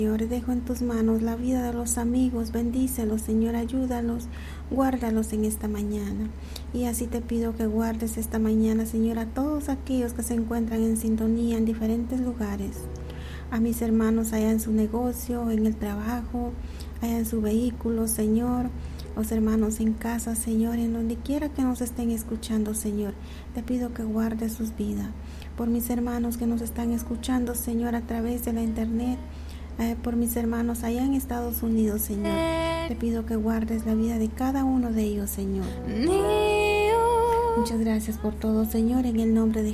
Señor, dejo en tus manos la vida de los amigos, bendícelos, Señor, ayúdalos, guárdalos en esta mañana. Y así te pido que guardes esta mañana, Señor, a todos aquellos que se encuentran en sintonía en diferentes lugares. A mis hermanos allá en su negocio, en el trabajo, allá en su vehículo, Señor. Los hermanos en casa, Señor, en donde quiera que nos estén escuchando, Señor, te pido que guardes sus vidas. Por mis hermanos que nos están escuchando, Señor, a través de la internet, por mis hermanos allá en Estados Unidos, Señor, te pido que guardes la vida de cada uno de ellos, Señor. Muchas gracias por todo, Señor, en el nombre de